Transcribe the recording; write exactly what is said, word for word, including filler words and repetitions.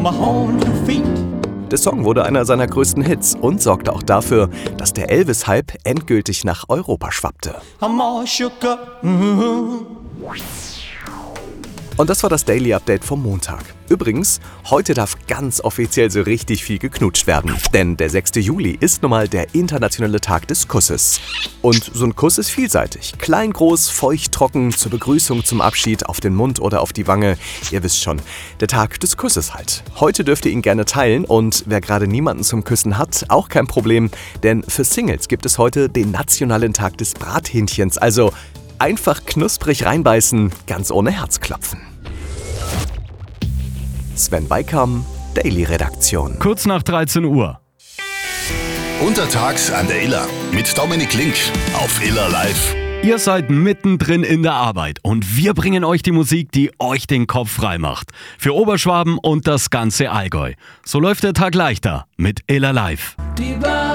my own two feet. Der Song wurde einer seiner größten Hits und sorgte auch dafür, dass der Elvis-Hype endgültig nach Europa schwappte. I'm all shook up. Mm-hmm. Und das war das Daily Update vom Montag. Übrigens, heute darf ganz offiziell so richtig viel geknutscht werden. Denn der sechster Juli ist nun mal der internationale Tag des Kusses. Und so ein Kuss ist vielseitig. Klein, groß, feucht, trocken, zur Begrüßung, zum Abschied, auf den Mund oder auf die Wange. Ihr wisst schon, der Tag des Kusses halt. Heute dürft ihr ihn gerne teilen und wer gerade niemanden zum Küssen hat, auch kein Problem. Denn für Singles gibt es heute den nationalen Tag des Brathähnchens. Also einfach knusprig reinbeißen, ganz ohne Herzklopfen. Sven Beikam, Daily Redaktion. Kurz nach dreizehn Uhr. Untertags an der Iller mit Dominik Link auf Iller Live. Ihr seid mittendrin in der Arbeit und wir bringen euch die Musik, die euch den Kopf frei macht. Für Oberschwaben und das ganze Allgäu. So läuft der Tag leichter mit Iller Live. Die